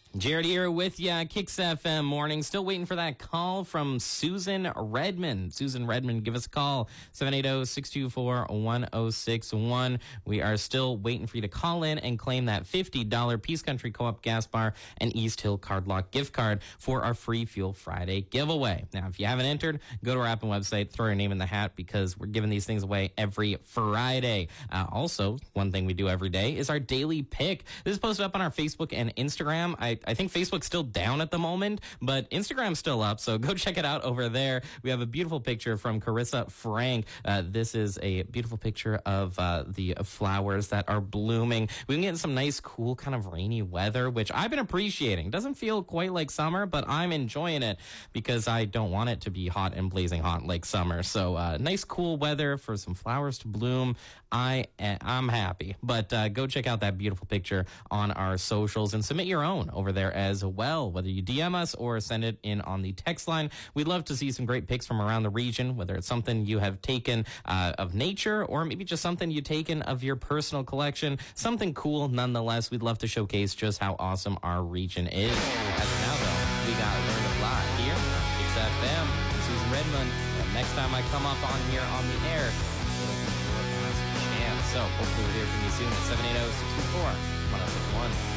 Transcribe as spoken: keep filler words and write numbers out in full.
Jared here with ya, Kicks F M morning. Still waiting for that call from Susan Redmond. Susan Redmond, give us a call, seven eight zero, six two four, one zero six one. We are still waiting for you to call in and claim that fifty dollars Peace Country Co-op Gas Bar and East Hill Card Lock gift card for our Free Fuel Friday giveaway. Now, if you haven't entered, go to our app and website, throw your name in the hat because we're giving these things away every Friday. Uh, also, one thing we do every day is our daily pick. This is posted up on our Facebook and Instagram. I I think Facebook's still down at the moment, but Instagram's still up, so go check it out over there. We have a beautiful picture from Carissa Frank. Uh, this is a beautiful picture of uh, the flowers that are blooming. We've been getting some nice, cool, kind of rainy weather, which I've been appreciating. Doesn't feel quite like summer, but I'm enjoying it because I don't want it to be hot and blazing hot like summer. So uh, nice, cool weather for some flowers to bloom. I, I'm happy, but uh, go check out that beautiful picture on our socials and submit your own over there as well, whether you D M us or send it in on the text line. We'd love to see some great pics from around the region, whether it's something you have taken uh, of nature or maybe just something you've taken of your personal collection. Something cool nonetheless. We'd love to showcase just how awesome our region is. As of now, though, we got Learn to Fly here on Kicks F M. I'm Susan Redmond. And next time I come up on here on the air, it'll be your last chance. So hopefully we'll hear from you soon at seven eight zero, six two four, one zero six one.